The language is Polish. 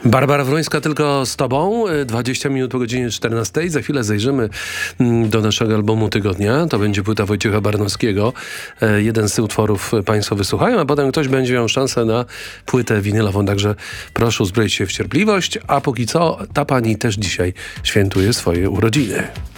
Barbara Wrońska tylko z tobą. 20 minut po godzinie 14. Za chwilę zajrzymy do naszego albumu tygodnia. To będzie płyta Wojciecha Barnowskiego. Jeden z tych utworów państwo wysłuchają, a potem ktoś będzie miał szansę na płytę winylową. Także proszę uzbroić się w cierpliwość. A póki co ta pani też dzisiaj świętuje swoje urodziny.